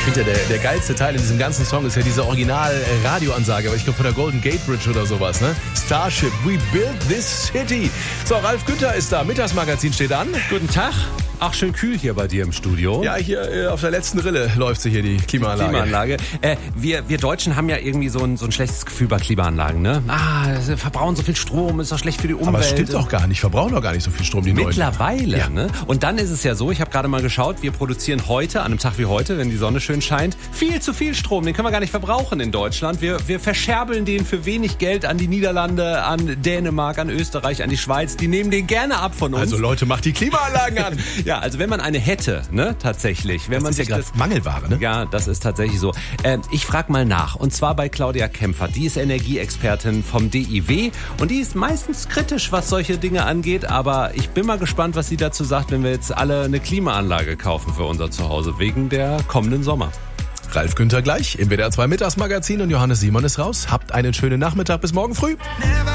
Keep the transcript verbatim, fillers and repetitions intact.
finde ja, der, der geilste Teil in diesem ganzen Song ist ja diese Original-Radioansage, aber ich glaube von der Golden Gate Bridge oder sowas, ne? Starship, we built this city. So, Ralf Günther ist da, Mittagsmagazin steht an. Guten Tag. Ach, schön kühl hier bei dir im Studio. Ja, hier äh, auf der letzten Rille läuft sie hier, die Klimaanlage. Klimaanlage. Äh, wir, wir Deutschen haben ja irgendwie so ein, so ein schlechtes Gefühl bei Klimaanlagen, ne? Ah, sie verbrauchen so viel Strom, ist doch schlecht für die Umwelt. Aber es stimmt doch gar nicht, verbrauchen doch gar nicht so viel Strom, die Mittlerweile, ja. ne? Und dann ist es ja so, ich habe gerade mal geschaut, wir produzieren heute, an einem Tag wie heute, wenn die Sonne schön scheint, viel zu viel Strom. Den können wir gar nicht verbrauchen in Deutschland. Wir, wir verscherbeln den für wenig Geld an die Niederlande, an Dänemark, an Österreich, an die Schweiz. Die nehmen den gerne ab von uns. Also Leute, macht die Klimaanlagen an. Ja, also wenn man eine hätte, ne, tatsächlich. Wenn das man ist ja gerade Mangelware, ne? Ja, das ist tatsächlich so. Ähm, ich frage mal nach. Und zwar bei Claudia Kempfert. Die ist Energieexpertin vom D I W. Und die ist meistens kritisch, was solche Dinge angeht. Aber ich bin mal gespannt, was sie dazu sagt, wenn wir jetzt alle eine Klimaanlage kaufen für unser Zuhause. Wegen der kommenden Sommer. Ralf Günther gleich im W D R zwei Mittagsmagazin und Johannes Simon ist raus. Habt einen schönen Nachmittag. Bis morgen früh.